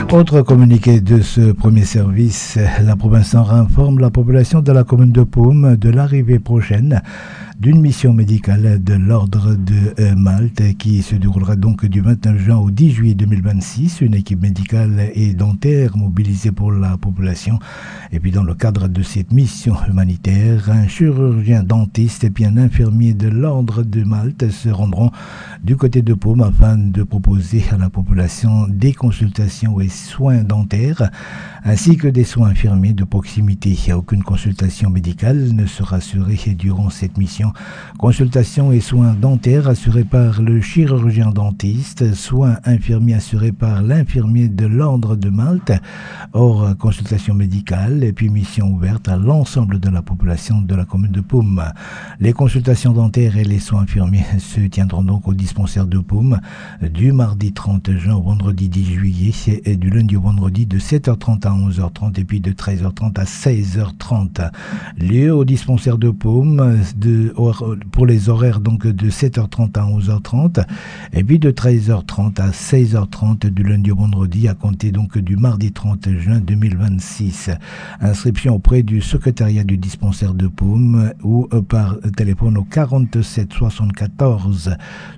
Autre communiqué de ce premier service, la province en informe la population de la commune de Paume de l'arrivée prochaine d'une mission médicale de l'ordre de Malte qui se déroulera donc du 29 juin au 10 juillet 2026. Une équipe médicale et dentaire mobilisée pour la population. Et puis dans le cadre de cette mission humanitaire, un chirurgien dentiste et puis un infirmier de l'ordre de Malte se rendront du côté de Paume afin de proposer à la population des consultations et soins dentaires ainsi que des soins infirmiers de proximité. Aucune consultation médicale ne sera assurée durant cette mission. Consultation et soins dentaires assurés par le chirurgien dentiste, soins infirmiers assurés par l'infirmier de l'ordre de Malte, hors consultation médicale et puis mission ouverte à l'ensemble de la population de la commune de Paume. Les consultations dentaires et les soins infirmiers se tiendront donc au dispensaire de Paume du mardi 30 juin au vendredi 10 juillet et du lundi au vendredi de 7h30 à 11h30 et puis de 13h30 à 16h30. Lieu au dispensaire de Paume pour les horaires donc de 7h30 à 11h30 et puis de 13h30 à 16h30 du lundi au vendredi à compter donc du mardi 30 juin 2026. Inscription auprès du secrétariat du dispensaire de Paume ou par téléphone au 47 74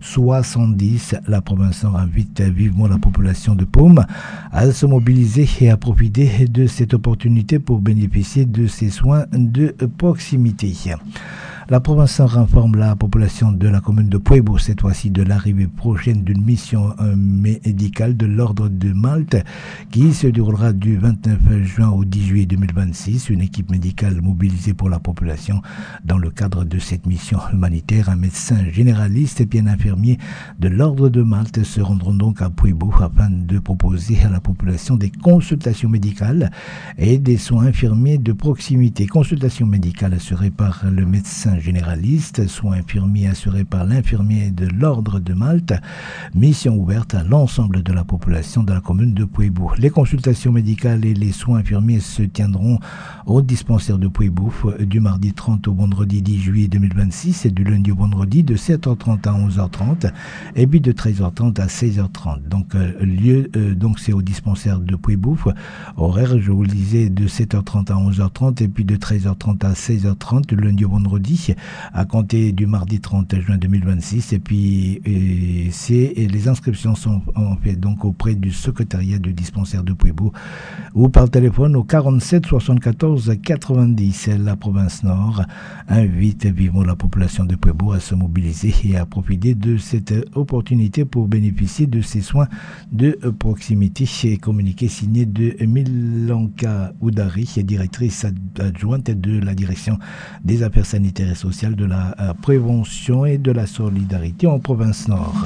70. La province invite vivement la population de Paume à se mobiliser et à profiter de cette opportunité pour bénéficier de ces soins de proximité. La province informe la population de la commune de Pueblo, cette fois-ci de l'arrivée prochaine d'une mission médicale de l'ordre de Malte qui se déroulera du 29 juin au 10 juillet 2026. Une équipe médicale mobilisée pour la population dans le cadre de cette mission humanitaire. Un médecin généraliste et bien infirmier de l'ordre de Malte se rendront donc à Pueblo afin de proposer à la population des consultations médicales et des soins infirmiers de proximité. Consultations médicales assurées par le médecin généraliste, soins infirmiers assurés par l'infirmier de l'ordre de Malte, mission ouverte à l'ensemble de la population de la commune de Pueblo. Les consultations médicales et les soins infirmiers se tiendront au dispensaire de Pueblo du mardi 30 au vendredi 10 juillet 2026 et du lundi au vendredi de 7h30 à 11h30 et puis de 13h30 à 16h30. Donc lieu donc c'est au dispensaire de Pueblo. Horaire, je vous le disais, de 7h30 à 11h30 et puis de 13h30 à 16h30 du lundi au vendredi à compter du mardi 30 juin 2026 et puis les inscriptions sont en fait donc auprès du secrétariat du dispensaire de Pueblo ou par téléphone au 47 74 90. La province Nord invite vivement la population de Pueblo à se mobiliser et à profiter de cette opportunité pour bénéficier de ces soins de proximité. Et communiqué signé de Milanka Oudari, directrice adjointe de la direction des affaires sanitaires et sociales, de la prévention et de la solidarité en province Nord.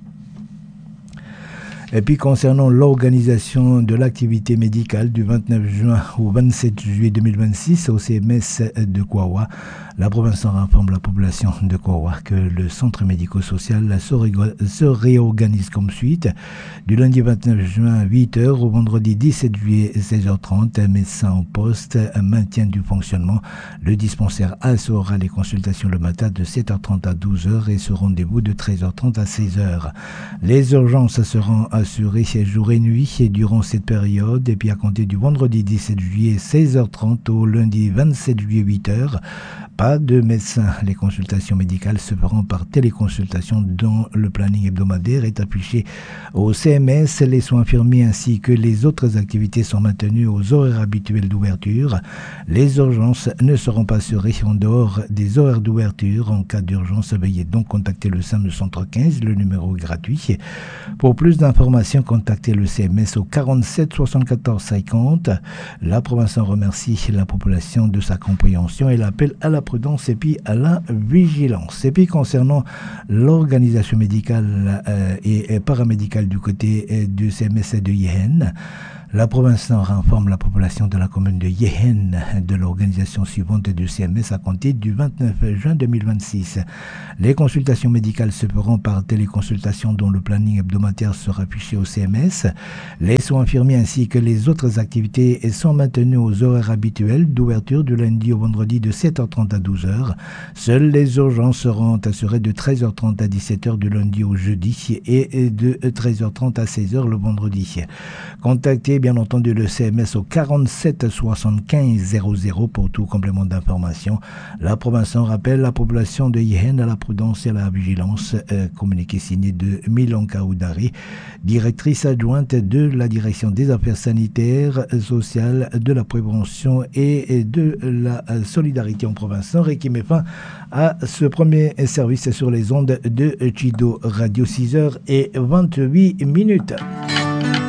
Et puis concernant l'organisation de l'activité médicale du 29 juin au 27 juillet 2026 au CMS de Kouawa, la province en informe la population de Kouawa que le centre médico-social se réorganise comme suite. Du lundi 29 juin à 8h au vendredi 17 juillet 16h30, un médecin en poste, un maintien du fonctionnement. Le dispensaire assurera les consultations le matin de 7h30 à 12h et ce rendez-vous de 13h30 à 16h. Les urgences seront assurées jour et nuit et durant cette période et puis à compter du vendredi 17 juillet 16h30 au lundi 27 juillet 8h. Pas de médecin. Les consultations médicales se feront par téléconsultation dont le planning hebdomadaire est affiché au CMS. Les soins infirmiers ainsi que les autres activités sont maintenues aux horaires habituels d'ouverture. Les urgences ne seront pas assurées en dehors des horaires d'ouverture. En cas d'urgence, veuillez donc contacter le SAMU Centre 15, le numéro est gratuit. Pour plus d'informations, contactez le CMS au 47 74 50. La province en remercie la population de sa compréhension et l'appel à la prudence et puis à la vigilance. Et puis concernant l'organisation médicale et paramédicale du côté du CMS de Yéhen, La province Nord informe la population de la commune de Yehen de l'organisation suivante du CMS à compter du 29 juin 2026. Les consultations médicales se feront par téléconsultation dont le planning hebdomadaire sera affiché au CMS. Les soins infirmiers ainsi que les autres activités sont maintenus aux horaires habituels d'ouverture du lundi au vendredi de 7h30 à 12h. Seules les urgences seront assurées de 13h30 à 17h du lundi au jeudi et de 13h30 à 16h le vendredi. Contactez bien entendu le CMS au 47 75 00 pour tout complément d'information. La province en rappelle la population de Yehen à la prudence et à la vigilance. Communiqué signé de Milanka Oudari, directrice adjointe de la direction des affaires sanitaires, sociales, de la prévention et de la solidarité en province Nord et qui met fin à ce premier service sur les ondes de Chido Radio 6h28.